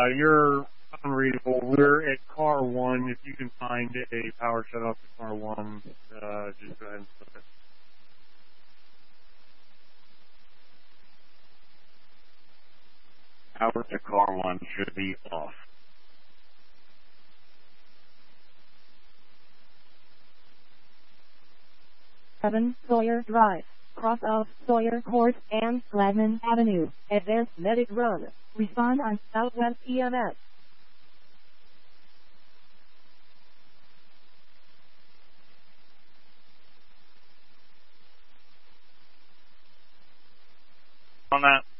You're unreadable. We're at car 1. If you can find a power shutoff to car 1, just go ahead and flip it. Power to car 1 should be off. Seven Sawyer Drive, cross of Sawyer Court and Gladman Avenue, advanced medic run. Respond on Southwest EMS. On that.